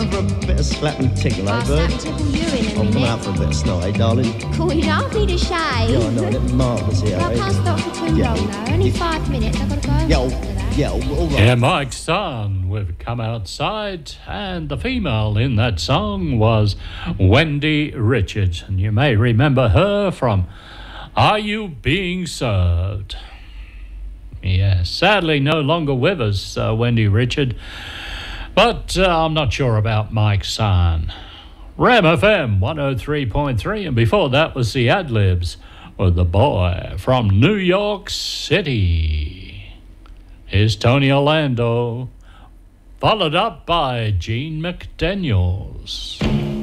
for a bit of slap and tickle, eh, I'll bird? slap tickle you in a I'm minute. out for a bit of snot, eh, darling? Cool, you don't need a shave. Yeah, I know, isn't it marvellous here, But I eh? can't stop for too Yeah. long, though. Only 5 minutes. I've got to go. Yeah, after that. yeah, all right. Yeah, Mike's son, we've come outside, and the female in that song was Wendy Richards, and you may remember her from Are You Being Served? Yeah, sadly no longer with us, Wendy Richard, but I'm not sure about Mike's son. Ram FM 103.3, and before that was the Ad-Libs with The Boy from New York City. Here's Tony Orlando, followed up by Gene McDaniels.